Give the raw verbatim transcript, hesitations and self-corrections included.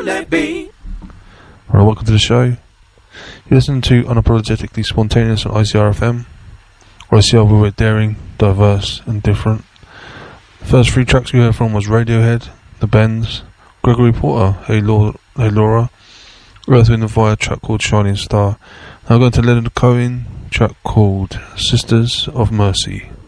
that beat. Alright, welcome to the show. You're listening to Unapologetically Spontaneous on I C R F M, where I C R we were daring, diverse, and different. The first three tracks we heard from was Radiohead, The Bends, Gregory Porter, Hey, Laura, hey Laura, Earth, Wind and Fire, track called Shining Star. Now we're going to Leonard Cohen, track called Sisters of Mercy.